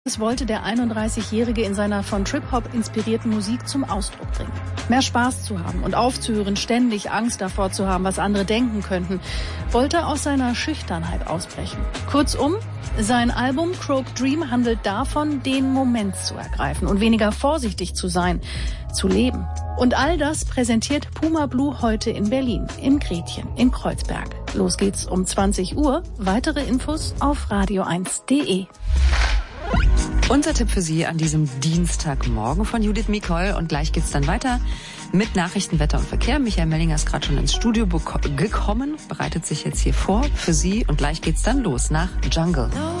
Das wollte der 31-Jährige in seiner von Trip-Hop inspirierten Musik zum Ausdruck bringen. Mehr Spaß zu haben und aufzuhören, ständig Angst davor zu haben, was andere denken könnten, wollte aus seiner Schüchternheit ausbrechen. Kurzum, sein Album Croak Dream handelt davon, den Moment zu ergreifen und weniger vorsichtig zu sein, zu leben. Und all das präsentiert Puma Blue heute in Berlin, im Gretchen, in Kreuzberg. Los geht's um 20 Uhr. Weitere Infos auf radio1.de. Unser Tipp für Sie an diesem Dienstagmorgen von Judith Mikol. Und gleich geht's dann weiter mit Nachrichten, Wetter und Verkehr. Michael Mellinger ist gerade schon ins Studio gekommen, bereitet sich jetzt hier vor für Sie. Und gleich geht's dann los nach Jungle.